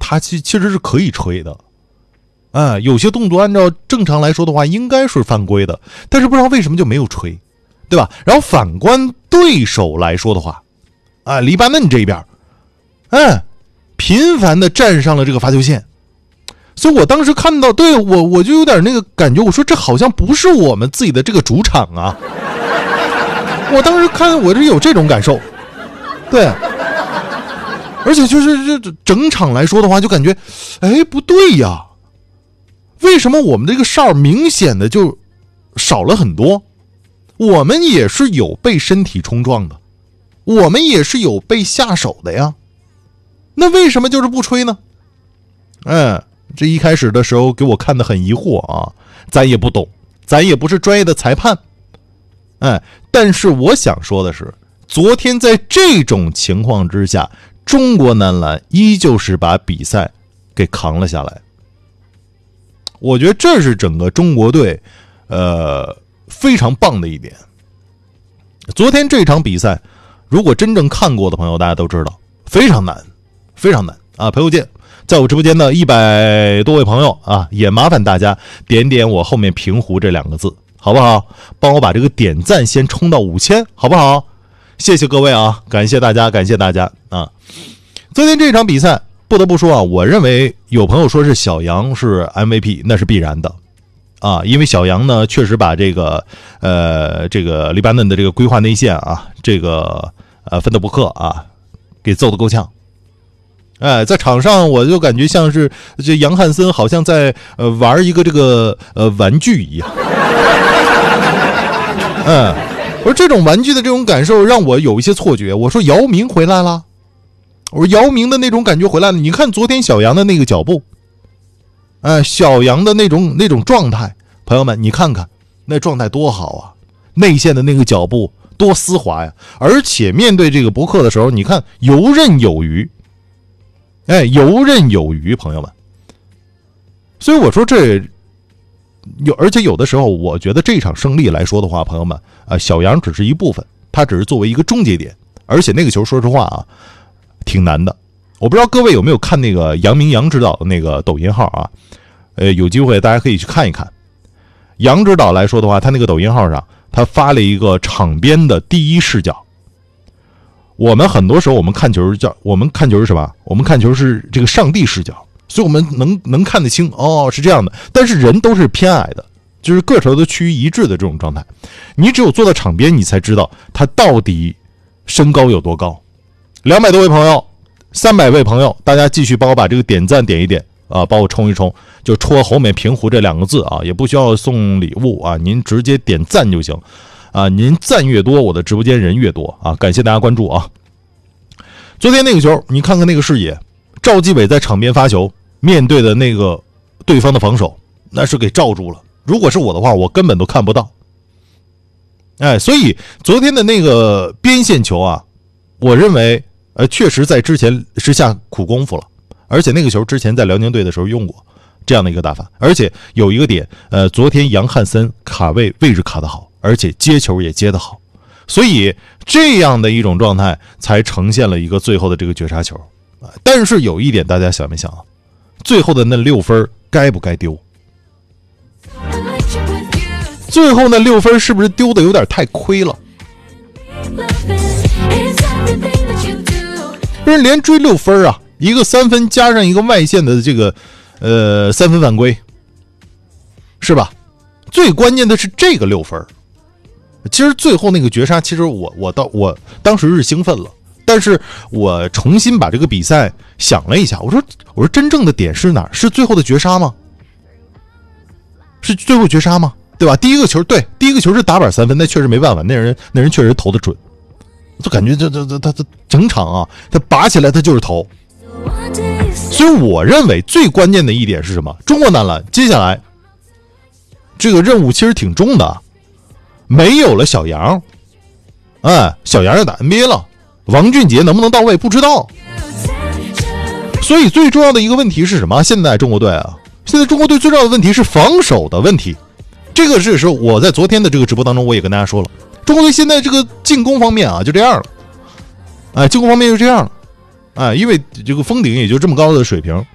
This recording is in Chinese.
他其实是可以吹的。有些动作按照正常来说的话应该是犯规的，但是不知道为什么就没有吹，对吧？然后反观对手来说的话，黎巴嫩这边频繁的站上了这个罚球线。所以我当时看到，对，我就有点那个感觉，我说这好像不是我们自己的这个主场啊。我当时看我这有这种感受。对，而且就是这整场来说的话就感觉不对呀，为什么我们这个哨明显的就少了很多？我们也是有被身体冲撞的，我们也是有被下手的呀，那为什么就是不吹呢？这一开始的时候给我看得很疑惑啊，咱也不懂，咱也不是专业的裁判。但是我想说的是，昨天在这种情况之下，中国男篮依旧是把比赛给扛了下来。我觉得这是整个中国队非常棒的一点。昨天这场比赛如果真正看过的朋友大家都知道非常难，非常难啊！朋友见，在我直播间的100多位朋友啊，也麻烦大家点点我后面平湖这2个字，好不好？帮我把这个点赞先冲到5000，好不好？谢谢各位啊，感谢大家，感谢大家啊！昨天这场比赛不得不说啊，我认为有朋友说是小杨是 MVP， 那是必然的啊，因为小杨呢确实把这个黎巴嫩的这个规划内线啊，这个芬德伯克啊给揍得够呛。在场上我就感觉像是这杨汉森好像在玩一个这个玩具一样。我说这种玩具的这种感受让我有一些错觉。我说姚明回来了，我说姚明的那种感觉回来了。你看昨天小杨的那个脚步，小杨的那种状态，朋友们你看看那状态多好啊，内线的那个脚步多丝滑呀，而且面对这个伯克的时候，你看游刃有余。游刃有余，朋友们。所以我说而且有的时候我觉得这场胜利来说的话，朋友们小杨只是一部分，他只是作为一个终结点，而且那个球说实话啊挺难的。我不知道各位有没有看那个杨明杨指导的那个抖音号啊，有机会大家可以去看一看。杨指导来说的话，他那个抖音号上他发了一个场边的第一视角。我们很多时候我们看球是什么？我们看球是这个上帝视角，所以我们能看得清是这样的。但是人都是偏矮的，就是个头都趋于一致的这种状态。你只有坐到场边，你才知道他到底身高有多高。200多位朋友，300位朋友，大家继续帮我把这个点赞点一点啊，帮我冲一冲，就戳后面平湖这2个字啊，也不需要送礼物啊，您直接点赞就行。您赞越多，我的直播间人越多啊！感谢大家关注啊！昨天那个球，你看看那个视野，赵继伟在场边发球，面对的那个对方的防守，那是给罩住了。如果是我的话，我根本都看不到。所以昨天的那个边线球啊，我认为确实在之前是下苦功夫了，而且那个球之前在辽宁队的时候用过这样的一个打法，而且有一个点，昨天杨汉森卡位置卡得好。而且接球也接得好，所以这样的一种状态才呈现了一个最后的这个绝杀球。但是有一点大家想没想啊？最后的那6分该不该丢？最后那6分是不是丢的有点太亏了？不是连追6分啊，一个3分加上一个外线的这个3分犯规，是吧？最关键的是这个6分。其实最后那个绝杀，其实我当时是兴奋了，但是我重新把这个比赛想了一下，我说真正的点是哪儿？是最后的绝杀吗？是最后绝杀吗？对吧？第一个球是打板3分，那确实没办法，那人确实投得准，就感觉他整场啊，他拔起来他就是投。所以我认为最关键的一点是什么？中国男篮接下来这个任务其实挺重的。没有了小杨，小杨要打 NBA 了，王俊杰能不能到位不知道。所以最重要的一个问题是什么？现在中国队最重要的问题是防守的问题。这个是我在昨天的这个直播当中我也跟大家说了，中国队现在这个进攻方面啊就这样了，进攻方面就这样了，因为这个封顶也就这么高的水平，